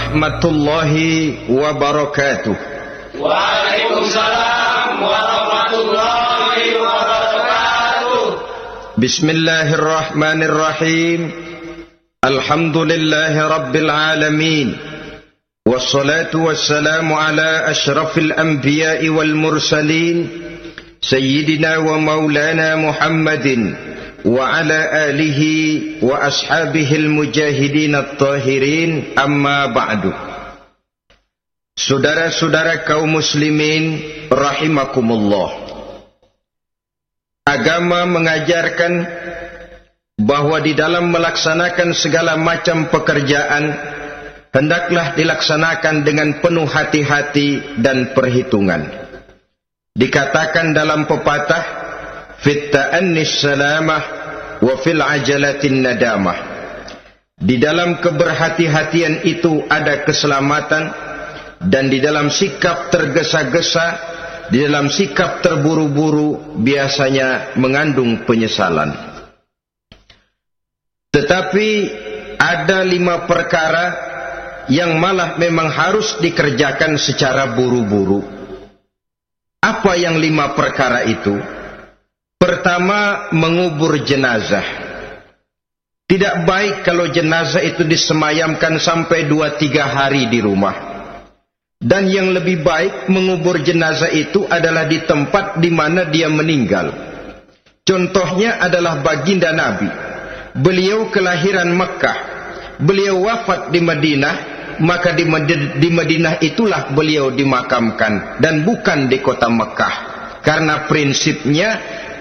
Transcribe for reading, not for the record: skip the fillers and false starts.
warahmatullahi wabarakatuh. Waalaikumsalam warahmatullahi wabarakatuh. Bismillahirrahmanirrahim. Alhamdulillahi rabbil alamin. Wassalatu wassalamu ala ashrafil anbiya'i wal mursalin, Sayyidina wa maulana Muhammadin wa ala alihi wa ashabihil mujahidin at-tahirin, amma ba'du. Saudara-saudara kaum muslimin rahimakumullah, agama mengajarkan bahwa di dalam melaksanakan segala macam pekerjaan hendaklah dilaksanakan dengan penuh hati-hati dan perhitungan. Dikatakan dalam pepatah, fit ta'annis salamah wa fil ajalatin nadamah. Di dalam keberhati-hatian itu ada keselamatan, dan di dalam sikap tergesa-gesa, di dalam sikap terburu-buru biasanya mengandung penyesalan. Tetapi ada 5 perkara yang malah memang harus dikerjakan secara buru-buru. Apa yang 5 perkara itu? Pertama, mengubur jenazah. Tidak baik kalau jenazah itu disemayamkan sampai 2-3 hari di rumah. Dan yang lebih baik mengubur jenazah itu adalah di tempat di mana dia meninggal. Contohnya adalah baginda Nabi. Beliau kelahiran Mekah, beliau wafat di Madinah, maka di Madinah itulah beliau dimakamkan dan bukan di kota Mekah. Karena prinsipnya